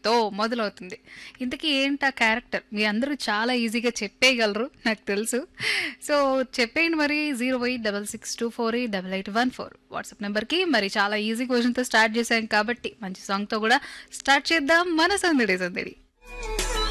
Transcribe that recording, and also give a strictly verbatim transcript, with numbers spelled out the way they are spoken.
క్యారెక్టర్‌తో మొదలవుతుంది. ఇంతకీ ఏంటా క్యారెక్టర్? మీ అందరూ చాలా ఈజీగా చెప్పేయగలరు నాకు తెలుసు. సో, చెప్పేయండి మరి zero eight six six two four eight eight eight one four WhatsApp నెంబర్‌కి. మరి చాలా ఈజీ క్వెషన్‌తో స్టార్ట్ చేశాం కాబట్టి మంచి సాంగ్‌తో కూడా స్టార్ట్ చేద్దాం మన సందడి సందడి.